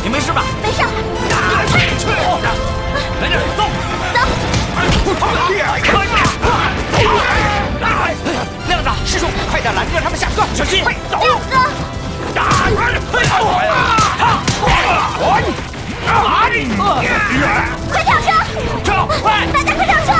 你没事吧？ 没事。 来这，走。亮子，师兄，快点拦住他们下课，小心！走。 亮子。快跳车！ 跳，快！ 大家快跳车！